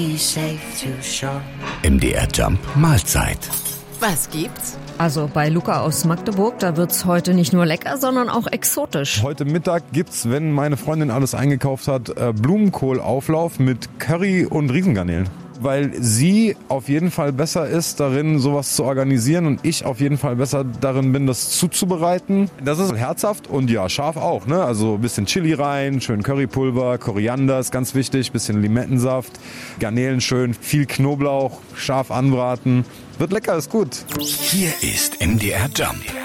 MDR Jump Mahlzeit. Was gibt's? Also bei Luca aus Magdeburg, da wird's heute nicht nur lecker, sondern auch exotisch. Heute Mittag gibt's, wenn meine Freundin alles eingekauft hat, Blumenkohlauflauf mit Curry und Riesengarnelen. Weil sie auf jeden Fall besser ist darin, sowas zu organisieren und ich auf jeden Fall besser darin bin, das zuzubereiten. Das ist herzhaft und ja, scharf auch, ne? Also ein bisschen Chili rein, schön Currypulver, Koriander ist ganz wichtig, bisschen Limettensaft, Garnelen schön, viel Knoblauch, scharf anbraten. Wird lecker, ist gut. Hier ist MDR Jump.